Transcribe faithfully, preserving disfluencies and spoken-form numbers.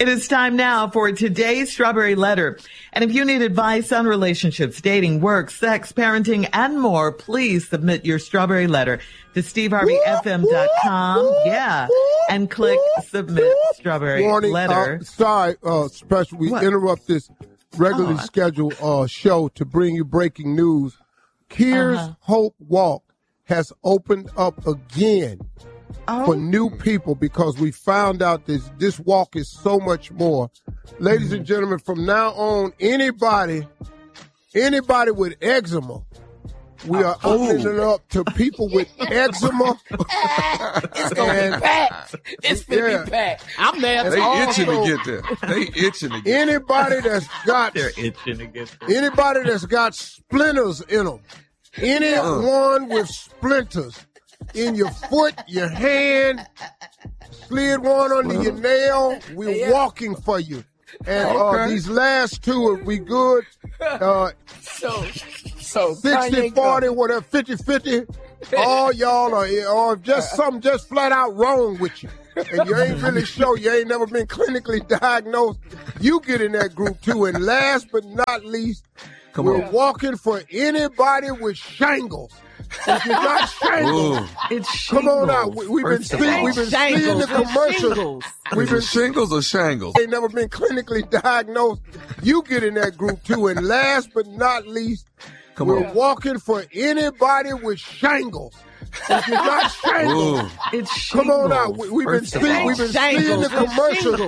It is time now for today's Strawberry Letter. And if you need advice on relationships, dating, work, sex, parenting, and more, please submit your Strawberry Letter to steve harvey f m dot com. Yeah. And click Submit Strawberry Warning, Letter. Uh, sorry, uh, special. We What? interrupt this regularly Oh, I- scheduled uh, show to bring you breaking news. Kiers Uh-huh. Hope Walk has opened up again Oh. for new people because we found out this this walk is so much more. Ladies Mm-hmm. and gentlemen, from now on, anybody anybody with eczema, we are opening it up to people with eczema. It's gonna And- be packed. It's gonna Yeah. be packed. I'm there. And They also- itching to get there. They itching to get Anybody that's got They're itching to get anybody that's got splinters in them, anyone with splinters in your foot, your hand, slid one under your nail, we're Yeah. walking for you. And uh, Okay. these last two will be good. Uh, So, so sixty Kanye forty, go. whatever, fifty fifty. All y'all are, or just something just flat out wrong with you. And you ain't really sure, you ain't never been clinically diagnosed. You get in that group too. And last but not least, Come we're on. walking for anybody with shingles. If you got shingles, Ooh. It's come on shingles, out. We, we've been first of seeing, all. we've been seeing the Shingles. commercials. Shingles. We've Is been it shingles or shangles? ain't never been clinically diagnosed. You get in that group too. And last but not least, Come we're on. walking for anybody with shingles. If you got shingles, Ooh. It's come on out. shingles, We, we've been first of seeing, all. we've been seeing the Shingles. commercials.